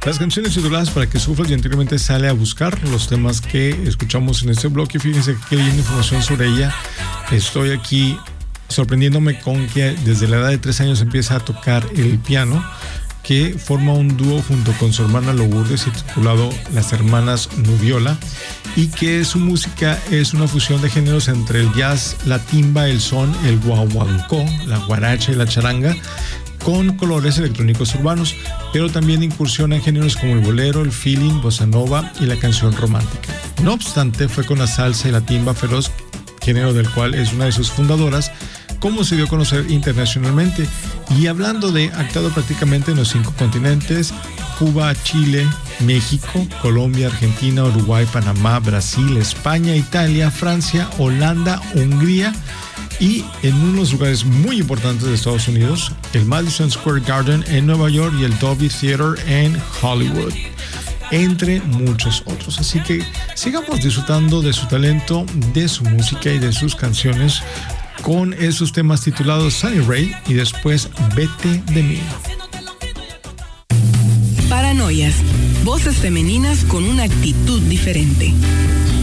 Las canciones tituladas Para que sufras y anteriormente Sale a buscar, los temas que escuchamos en este bloque. Fíjense que leyendo información sobre ella, estoy aquí sorprendiéndome con que desde la edad de 3 años empieza a tocar el piano, que forma un dúo junto con su hermana Lourdes titulado Las Hermanas Nubiola, y que su música es una fusión de géneros entre el jazz, la timba, el son, el guaguancó, la guaracha y la charanga, con colores electrónicos urbanos, pero también incursiona en géneros como el bolero, el feeling, bossa nova y la canción romántica. No obstante, fue con la salsa y la timba feroz, género del cual es una de sus fundadoras, como se dio a conocer internacionalmente. Y hablando de, ha actuado prácticamente en los 5 continentes: Cuba, Chile, México, Colombia, Argentina, Uruguay, Panamá, Brasil, España, Italia, Francia, Holanda, Hungría y en unos lugares muy importantes de Estados Unidos, el Madison Square Garden en Nueva York y el Dolby Theater en Hollywood, entre muchos otros. Así que sigamos disfrutando de su talento, de su música y de sus canciones con esos temas titulados Sunny Ray y después Vete de mí. Paranoias, voces femeninas con una actitud diferente.